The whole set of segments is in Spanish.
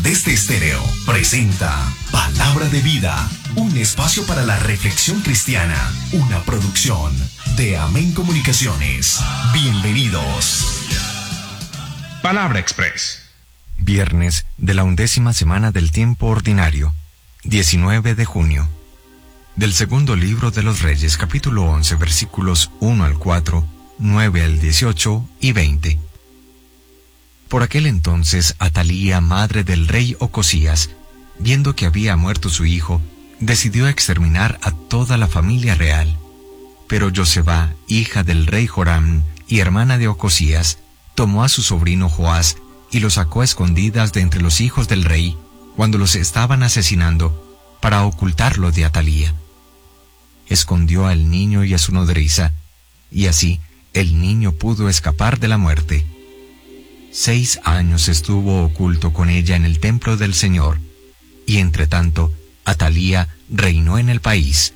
Cadeste Estéreo presenta Palabra de Vida, un espacio para la reflexión cristiana, una producción de Amén Comunicaciones. Bienvenidos. Palabra Express. Viernes de la 11ª semana del tiempo ordinario, 19 de junio. Del segundo libro de los Reyes, capítulo 11, versículos 1 al 4, 9 al 18 y 20. Por aquel entonces, Atalía, madre del rey Ocosías, viendo que había muerto su hijo, decidió exterminar a toda la familia real. Pero Joseba, hija del rey Joram y hermana de Ocosías, tomó a su sobrino Joás y lo sacó a escondidas de entre los hijos del rey, cuando los estaban asesinando, para ocultarlo de Atalía. Escondió al niño y a su nodriza, y así el niño pudo escapar de la muerte. 6 años estuvo oculto con ella en el templo del Señor, y entretanto Atalía reinó en el país.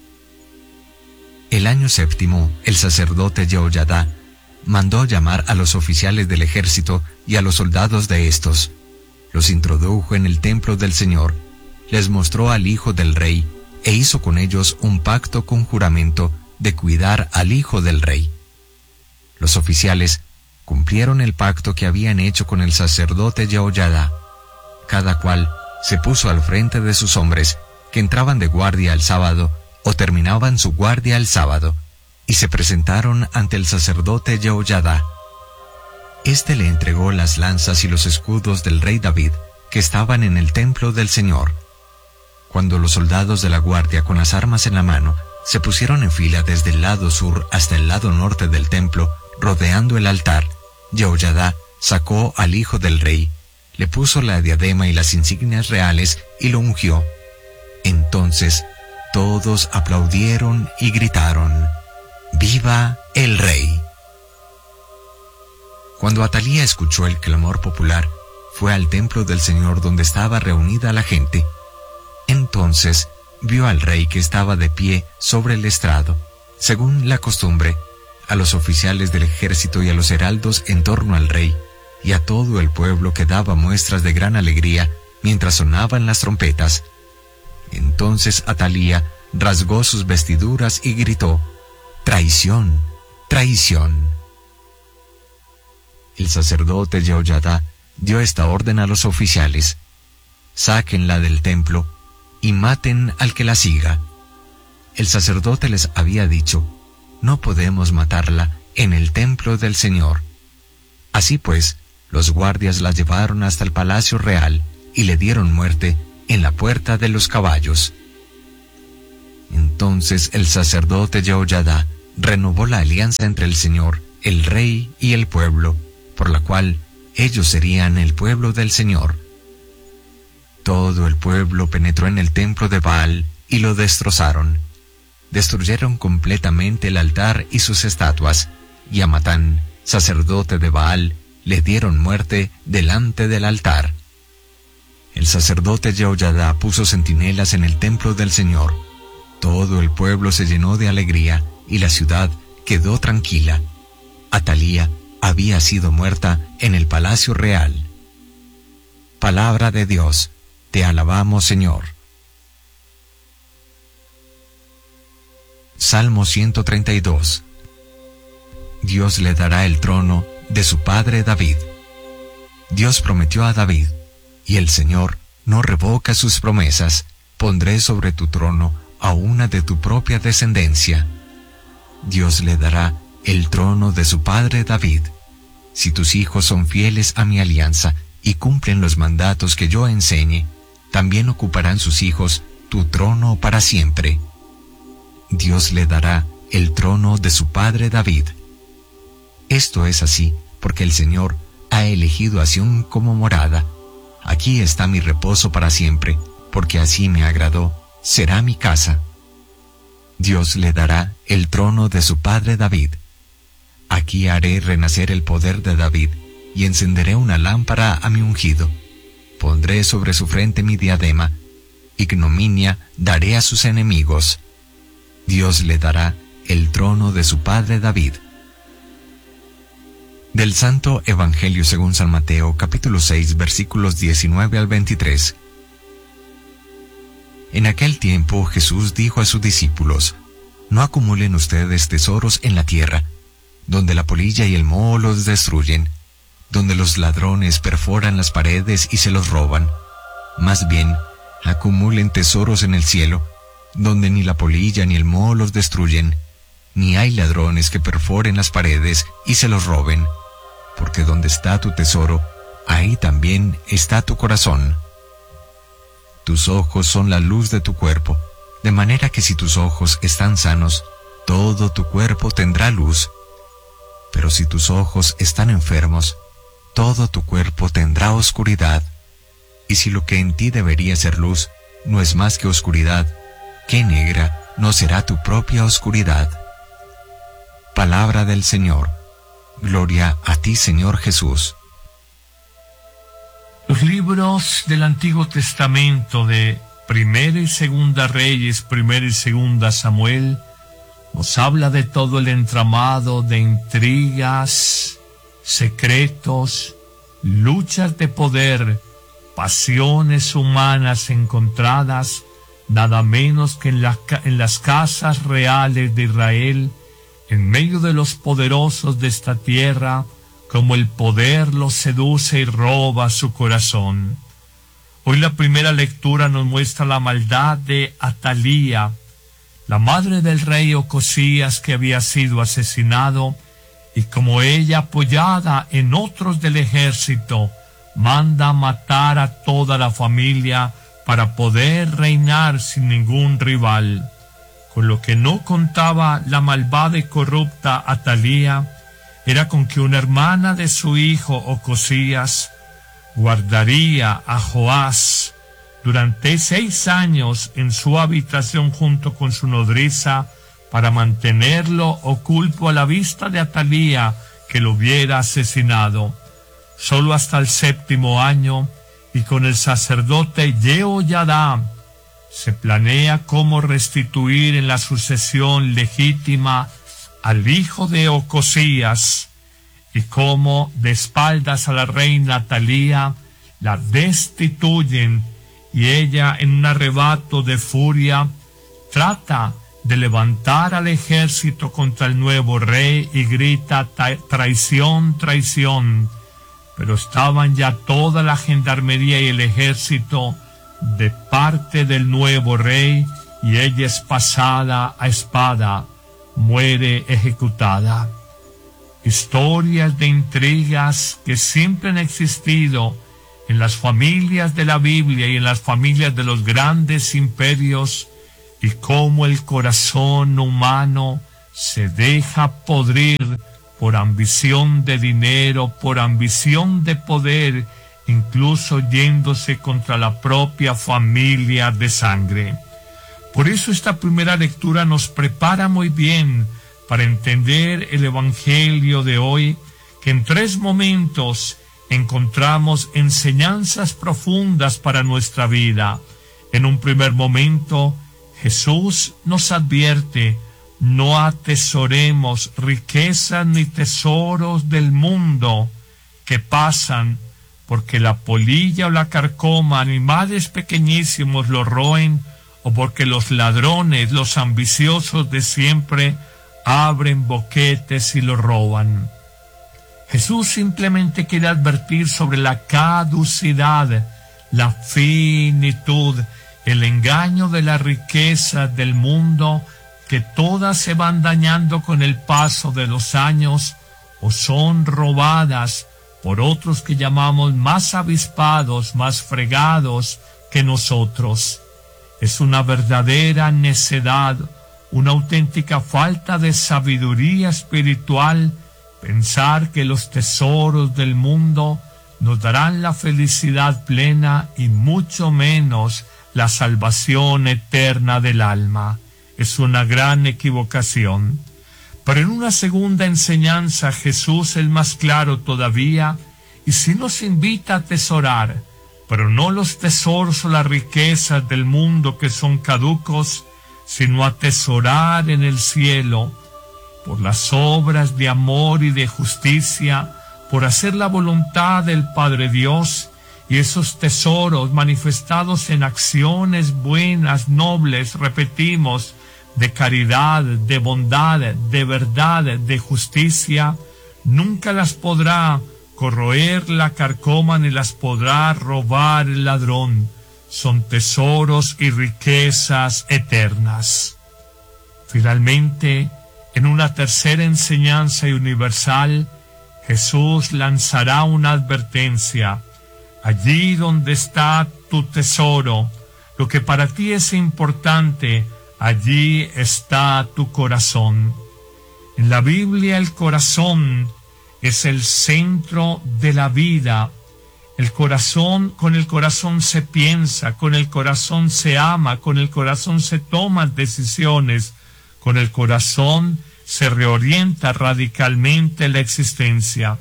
El año 7, el sacerdote Jehoyadá mandó llamar a los oficiales del ejército y a los soldados de estos. Los introdujo en el templo del Señor, les mostró al hijo del rey, e hizo con ellos un pacto con juramento de cuidar al hijo del rey. Los oficiales cumplieron el pacto que habían hecho con el sacerdote Jehoyadá. Cada cual se puso al frente de sus hombres, que entraban de guardia el sábado o terminaban su guardia el sábado, y se presentaron ante el sacerdote Jehoyadá. Este le entregó las lanzas y los escudos del rey David, que estaban en el templo del Señor. Cuando los soldados de la guardia con las armas en la mano se pusieron en fila desde el lado sur hasta el lado norte del templo, rodeando el altar, Jehoyadá sacó al hijo del rey, le puso la diadema y las insignias reales y lo ungió. Entonces todos aplaudieron y gritaron: ¡Viva el rey! Cuando Atalía escuchó el clamor popular, fue al templo del Señor donde estaba reunida la gente. Entonces vio al rey que estaba de pie sobre el estrado, según la costumbre, a los oficiales del ejército y a los heraldos en torno al rey, y a todo el pueblo que daba muestras de gran alegría mientras sonaban las trompetas. Entonces Atalía rasgó sus vestiduras y gritó: ¡Traición! ¡Traición! El sacerdote Jehoyadá dio esta orden a los oficiales: sáquenla del templo y maten al que la siga. El sacerdote les había dicho: no podemos matarla en el templo del Señor. Así pues, los guardias la llevaron hasta el palacio real y le dieron muerte en la puerta de los caballos. Entonces el sacerdote Jehoyadá renovó la alianza entre el Señor, el rey y el pueblo, por la cual ellos serían el pueblo del Señor. Todo el pueblo penetró en el templo de Baal y lo destrozaron. Destruyeron completamente el altar y sus estatuas, y a Matán, sacerdote de Baal, le dieron muerte delante del altar. El sacerdote Jehoyadá puso centinelas en el templo del Señor. Todo el pueblo se llenó de alegría, y la ciudad quedó tranquila. Atalía había sido muerta en el palacio real. Palabra de Dios. Te alabamos, Señor. Salmo 132. Dios le dará el trono de su padre David. Dios prometió a David, y el Señor no revoca sus promesas: pondré sobre tu trono a una de tu propia descendencia. Dios le dará el trono de su padre David. Si tus hijos son fieles a mi alianza y cumplen los mandatos que yo enseñe, también ocuparán sus hijos tu trono para siempre. Dios le dará el trono de su padre David. Esto es así porque el Señor ha elegido a Sión como morada. Aquí está mi reposo para siempre, porque así me agradó, será mi casa. Dios le dará el trono de su padre David. Aquí haré renacer el poder de David, y encenderé una lámpara a mi ungido. Pondré sobre su frente mi diadema, ignominia daré a sus enemigos. Dios le dará el trono de su padre David. Del Santo Evangelio según San Mateo, capítulo 6, versículos 19 al 23. En aquel tiempo Jesús dijo a sus discípulos: No acumulen ustedes tesoros en la tierra, donde la polilla y el moho los destruyen, donde los ladrones perforan las paredes y se los roban. Más bien, acumulen tesoros en el cielo, donde ni la polilla ni el moho los destruyen, ni hay ladrones que perforen las paredes y se los roben. Porque donde está tu tesoro, ahí también está tu corazón. Tus ojos son la luz de tu cuerpo, de manera que si tus ojos están sanos, todo tu cuerpo tendrá luz. Pero si tus ojos están enfermos, todo tu cuerpo tendrá oscuridad. Y si lo que en ti debería ser luz no es más que oscuridad, qué negra no será tu propia oscuridad. Palabra del Señor. Gloria a ti, Señor Jesús. Los libros del Antiguo Testamento de Primera y Segunda Reyes, Primera y Segunda Samuel, nos habla de todo el entramado de intrigas, secretos, luchas de poder, pasiones humanas encontradas, nada menos que en las casas reales de Israel, en medio de los poderosos de esta tierra, como el poder los seduce y roba su corazón. Hoy la primera lectura nos muestra la maldad de Atalía, la madre del rey Ocosías, que había sido asesinado, y como ella, apoyada en otros del ejército, manda matar a toda la familia para poder reinar sin ningún rival. Con lo que no contaba la malvada y corrupta Atalía era con que una hermana de su hijo Ocosías guardaría a Joás durante 6 años en su habitación junto con su nodriza para mantenerlo oculto a la vista de Atalía, que lo hubiera asesinado. Solo hasta el 7º año, y con el sacerdote Jehoiada, se planea cómo restituir en la sucesión legítima al hijo de Ocosías, y cómo, de espaldas a la reina Atalía, la destituyen, y ella, en un arrebato de furia, trata de levantar al ejército contra el nuevo rey y grita: traición, traición. Pero estaban ya toda la gendarmería y el ejército de parte del nuevo rey, y ella es pasada a espada, muere ejecutada. Historias de intrigas que siempre han existido en las familias de la Biblia y en las familias de los grandes imperios, y cómo el corazón humano se deja podrir por ambición de dinero, por ambición de poder, incluso yéndose contra la propia familia de sangre. Por eso esta primera lectura nos prepara muy bien para entender el Evangelio de hoy, que en 3 momentos encontramos enseñanzas profundas para nuestra vida. En un primer momento, Jesús nos advierte: no atesoremos riquezas ni tesoros del mundo que pasan, porque la polilla o la carcoma, animales pequeñísimos, lo roen, o porque los ladrones, los ambiciosos de siempre, abren boquetes y lo roban. Jesús simplemente quiere advertir sobre la caducidad, la finitud, el engaño de la riqueza del mundo, que todas se van dañando con el paso de los años o son robadas por otros que llamamos más avispados, más fregados que nosotros. Es una verdadera necedad, una auténtica falta de sabiduría espiritual pensar que los tesoros del mundo nos darán la felicidad plena y mucho menos la salvación eterna del alma. Es una gran equivocación. Pero en una segunda enseñanza Jesús es más claro todavía, y sí nos invita a atesorar, pero no los tesoros o las riquezas del mundo que son caducos, sino atesorar en el cielo, por las obras de amor y de justicia, por hacer la voluntad del Padre Dios, y esos tesoros manifestados en acciones buenas, nobles, repetimos, de caridad, de bondad, de verdad, de justicia, nunca las podrá corroer la carcoma ni las podrá robar el ladrón. Son tesoros y riquezas eternas. Finalmente, en una tercera enseñanza universal, Jesús lanzará una advertencia. Allí donde está tu tesoro, lo que para ti es importante, allí está tu corazón. En la Biblia el corazón es el centro de la vida. El corazón, con el corazón se piensa, con el corazón se ama, con el corazón se toman decisiones, con el corazón se reorienta radicalmente la existencia.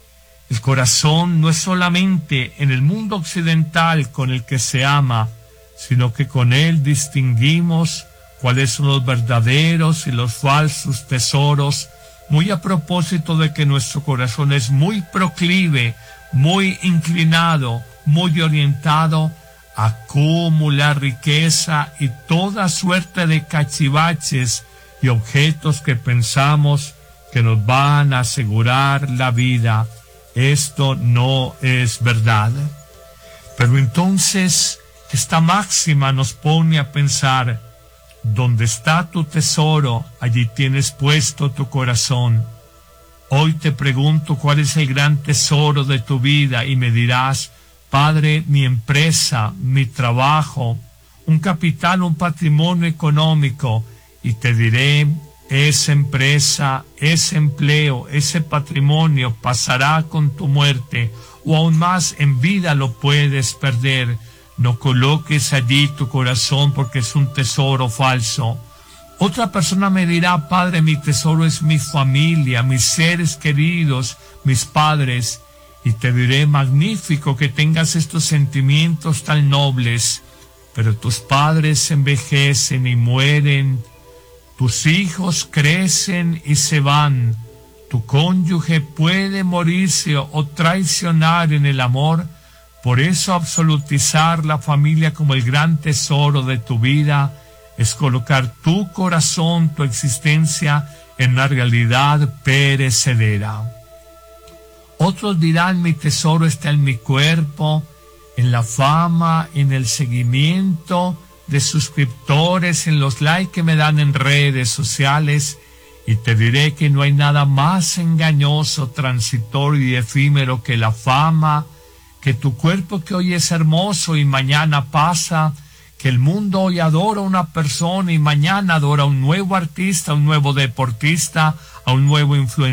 El corazón no es solamente en el mundo occidental con el que se ama, sino que con él distinguimos cuáles son los verdaderos y los falsos tesoros, muy a propósito de que nuestro corazón es muy proclive, muy inclinado, muy orientado a acumular riqueza y toda suerte de cachivaches y objetos que pensamos que nos van a asegurar la vida. Esto no es verdad. Pero entonces esta máxima nos pone a pensar, donde está tu tesoro, allí tienes puesto tu corazón. Hoy te pregunto cuál es el gran tesoro de tu vida y me dirás, Padre, mi empresa, mi trabajo, un capital, un patrimonio económico, y te diré, esa empresa, ese empleo, ese patrimonio pasará con tu muerte, o aún más en vida lo puedes perder. No coloques allí tu corazón porque es un tesoro falso. Otra persona me dirá, Padre, mi tesoro es mi familia, mis seres queridos, mis padres. Y te diré, magnífico que tengas estos sentimientos tan nobles, pero tus padres envejecen y mueren. Tus hijos crecen y se van. Tu cónyuge puede morirse o traicionar en el amor. Por eso absolutizar la familia como el gran tesoro de tu vida es colocar tu corazón, tu existencia en una realidad perecedera. Otros dirán, mi tesoro está en mi cuerpo, en la fama, en el seguimiento de suscriptores, en los likes que me dan en redes sociales, y te diré que no hay nada más engañoso, transitorio y efímero que la fama, que tu cuerpo que hoy es hermoso y mañana pasa, que el mundo hoy adora a una persona y mañana adora a un nuevo artista, a un nuevo deportista, a un nuevo influenciador.